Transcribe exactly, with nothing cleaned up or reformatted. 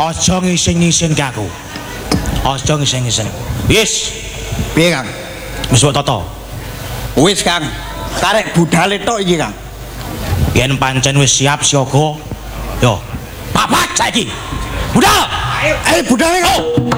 Aja ngisin-ngisin ke aku. Aja ngisin-ngisin. Wis. Piye, Kang? Wis mbok tata. Wis, Kang. Karek budale tok iki, Kang. Yen pancen wis siap siaga. Yo, papat saiki. Budal. Ayo, ayo budale, Kang.